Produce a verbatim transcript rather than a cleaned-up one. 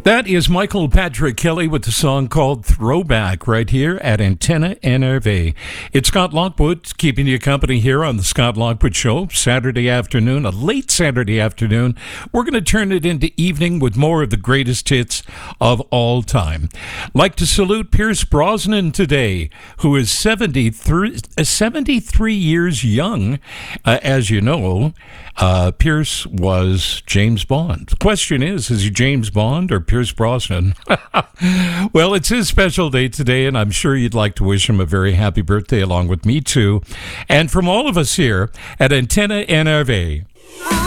That is Michael Patrick Kelly with the song called Throwback right here at Antenna N R V. It's Scott Lockwood keeping you company here on the Scott Lockwood Show, Saturday afternoon, a late Saturday afternoon. We're going to turn it into evening with more of the greatest hits of all time. Like to salute Pierce Brosnan today, who is seventy-three, uh, seventy-three years young. Uh, as you know, uh, Pierce was James Bond. The question is, is he James Bond or Pierce Brosnan? Well, it's his special day today, and I'm sure you'd like to wish him a very happy birthday along with me, too. And from all of us here at Antenna N R V.